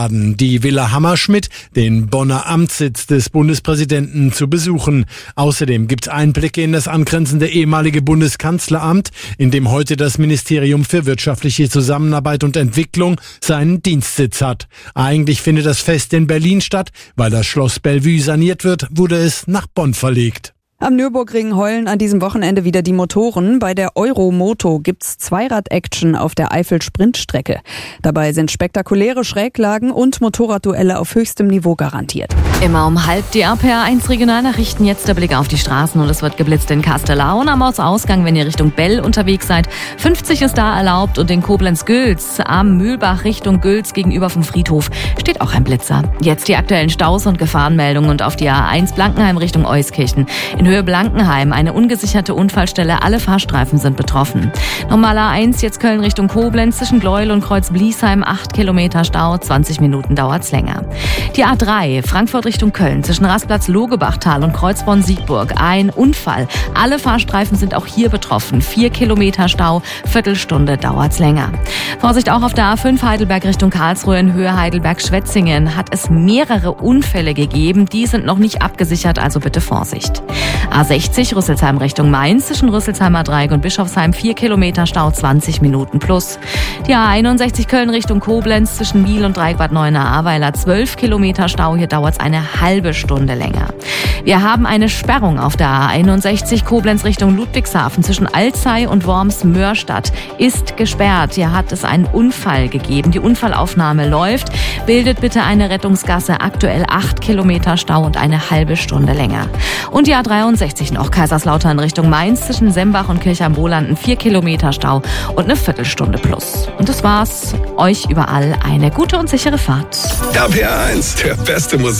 die Villa Hammerschmidt, den Bonner Amtssitz des Bundespräsidenten, zu besuchen. Außerdem gibt es Einblicke in das angrenzende ehemalige Bundeskanzleramt, in dem heute das Ministerium für wirtschaftliche Zusammenarbeit und Entwicklung seinen Dienstsitz hat. Eigentlich findet das Fest in Berlin statt. Weil das Schloss Bellevue saniert wird, wurde es nach Bonn verlegt. Am Nürburgring heulen an diesem Wochenende wieder die Motoren. Bei der Euromoto gibt's Zweirad-Action auf der Eifel-Sprintstrecke. Dabei sind spektakuläre Schräglagen und Motorradduelle auf höchstem Niveau garantiert. Immer um 12:30 die RPR1 Regionalnachrichten. Jetzt der Blick auf die Straßen und es wird geblitzt in Kastelau und am Ortsausgang, wenn ihr Richtung Bell unterwegs seid. 50 ist da erlaubt und in Koblenz-Gülz am Mühlbach Richtung Gülz gegenüber vom Friedhof steht auch ein Blitzer. Jetzt die aktuellen Staus und Gefahrenmeldungen und auf die A1 Blankenheim Richtung Euskirchen. In Höhe Blankenheim eine ungesicherte Unfallstelle, alle Fahrstreifen sind betroffen. Normaler A1 jetzt Köln Richtung Koblenz zwischen Gleuel und Kreuz-Bliesheim 8 Kilometer Stau, 20 Minuten dauert's länger. Die A3 Frankfurt Richtung Köln zwischen Rastplatz Logebachtal und Kreuzborn-Siegburg ein Unfall. Alle Fahrstreifen sind auch hier betroffen, 4 Kilometer Stau, Viertelstunde dauert's länger. Vorsicht auch auf der A5 Heidelberg Richtung Karlsruhe in Höhe Heidelberg-Schwetzingen hat es mehrere Unfälle gegeben, die sind noch nicht abgesichert, also bitte Vorsicht. A60 Rüsselsheim Richtung Mainz zwischen Rüsselsheimer Dreieck und Bischofsheim 4 Kilometer Stau, 20 Minuten plus. Die A61 Köln Richtung Koblenz zwischen Miel und Dreieck-Bad Neuenahr-Ahrweiler 12 Kilometer Stau, hier dauert es eine halbe Stunde länger. Wir haben eine Sperrung auf der A61 Koblenz Richtung Ludwigshafen zwischen Alzey und Worms-Mörstadt ist gesperrt. Hier hat es einen Unfall gegeben. Die Unfallaufnahme läuft. Bildet bitte eine Rettungsgasse, aktuell 8 Kilometer Stau und eine halbe Stunde länger. Und die A63 noch Kaiserslautern Richtung Mainz zwischen Sembach und Kirch am Wohlanden 4 Kilometer Stau und eine Viertelstunde plus. Und das war's. Euch überall eine gute und sichere Fahrt. RPR1, der beste Musik.